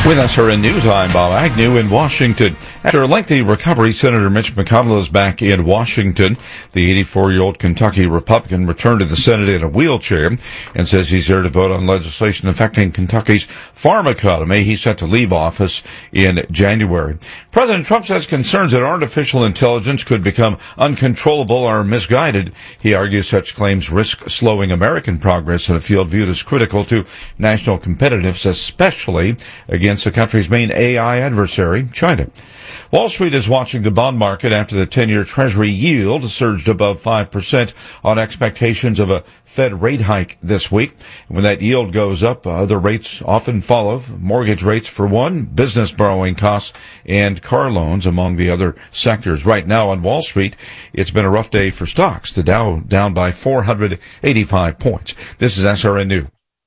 With SRN News, I'm Bob Agnew in Washington. After a lengthy recovery, Senator Mitch McConnell is back in Washington. The 84-year-old Kentucky Republican returned to the Senate in a wheelchair and says he's there to vote on legislation affecting Kentucky's farm economy. He's set to leave office in January. President Trump says concerns that artificial intelligence could become uncontrollable are misguided. He argues such claims risk slowing American progress in a field viewed as critical to national competitiveness, especially against the country's main AI adversary, China. Wall Street is watching the bond market after the 10-year Treasury yield surged above 5% on expectations of a Fed rate hike this week. When that yield goes up, other rates often follow. Mortgage rates, for one, business borrowing costs, and car loans among the other sectors. Right now on Wall Street, it's been a rough day for stocks. The Dow down by 485 points. This is SRN News.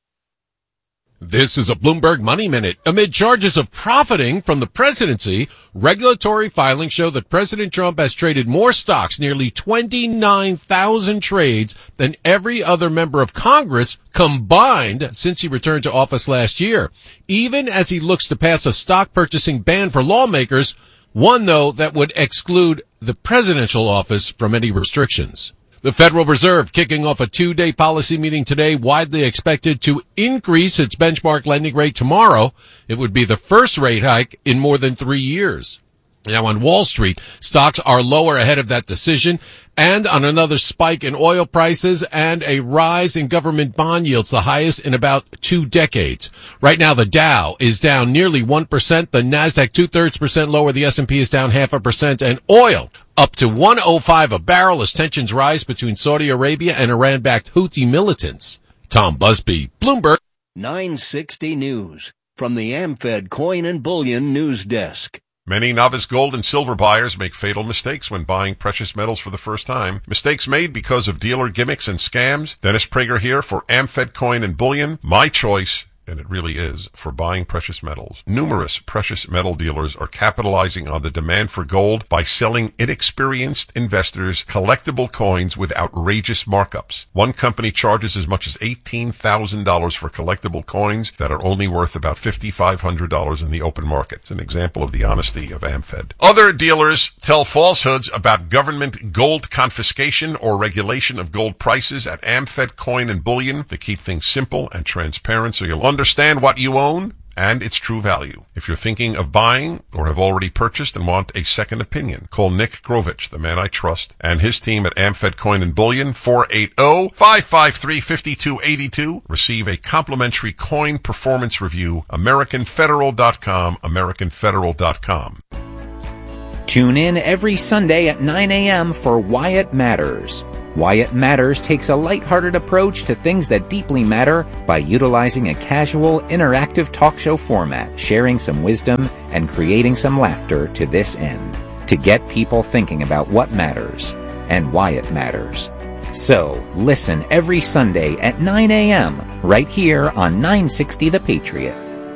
This is a Bloomberg Money Minute. Amid charges of profiting from the presidency, regulatory filings show that President Trump has traded more stocks, nearly 29,000 trades, than every other member of Congress combined since he returned to office last year. Even as he looks to pass a stock purchasing ban for lawmakers, one, though, that would exclude the presidential office from any restrictions. The Federal Reserve kicking off a two-day policy meeting today, widely expected to increase its benchmark lending rate tomorrow. It would be the first rate hike in more than 3 years. Now on Wall Street, stocks are lower ahead of that decision and on another spike in oil prices and a rise in government bond yields, the highest in about 2 decades. Right now, the Dow is down nearly 1%, the Nasdaq 0.2% lower, the S&P is down 0.5%, and oil up to $105 a barrel as tensions rise between Saudi Arabia and Iran-backed Houthi militants. Tom Busby, Bloomberg. 960 News from the AmFed Coin and Bullion News Desk. Many novice gold and silver buyers make fatal mistakes when buying precious metals for the first time. Mistakes made because of dealer gimmicks and scams. Dennis Prager here for AmFed Coin and Bullion. My choice, and it really is, for buying precious metals. Numerous precious metal dealers are capitalizing on the demand for gold by selling inexperienced investors collectible coins with outrageous markups. One company charges as much as $18,000 for collectible coins that are only worth about $5,500 in the open market. It's an example of the honesty of AmFed. Other dealers tell falsehoods about government gold confiscation or regulation of gold prices at AmFed Coin and Bullion to keep things simple and transparent so you'll understand what you own and its true value. If you're thinking of buying or have already purchased and want a second opinion, call Nick Grovich, the man I trust, and his team at AmFed Coin and Bullion, 480-553-5282. Receive a complimentary coin performance review, AmericanFederal.com, AmericanFederal.com. Tune in every Sunday at 9 a.m. for Wyatt Matters. Wyatt Matters takes a lighthearted approach to things that deeply matter by utilizing a casual, interactive talk show format, sharing some wisdom and creating some laughter to this end, to get people thinking about what matters and why it matters. So, listen every Sunday at 9 a.m. right here on 960 The Patriot.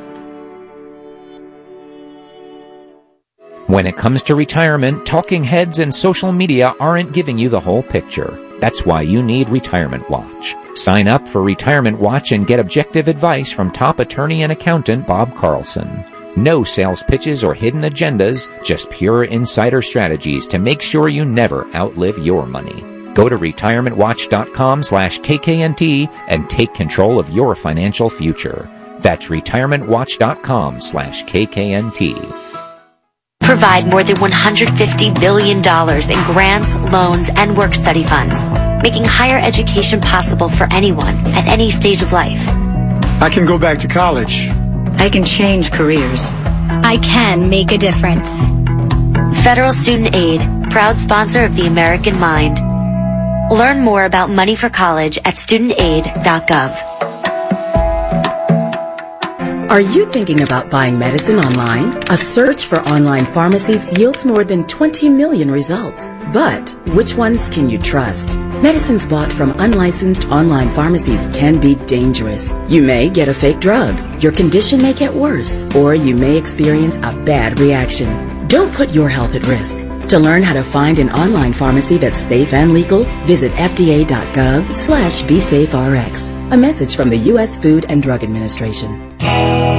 When it comes to retirement, talking heads and social media aren't giving you the whole picture. That's why you need Retirement Watch. Sign up for Retirement Watch and get objective advice from top attorney and accountant Bob Carlson. No sales pitches or hidden agendas, just pure insider strategies to make sure you never outlive your money. Go to retirementwatch.com/KKNT and take control of your financial future. That's retirementwatch.com/KKNT. Provide more than $150 billion in grants, loans, and work-study funds, making higher education possible for anyone at any stage of life. I can go back to college. I can change careers. I can make a difference. Federal Student Aid, proud sponsor of the American Mind. Learn more about money for college at studentaid.gov. Are you thinking about buying medicine online? A search for online pharmacies yields more than 20 million results. But which ones can you trust? Medicines bought from unlicensed online pharmacies can be dangerous. You may get a fake drug, your condition may get worse, or you may experience a bad reaction. Don't put your health at risk. To learn how to find an online pharmacy that's safe and legal, visit fda.gov/BeSafeRx. A message from the U.S. Food and Drug Administration.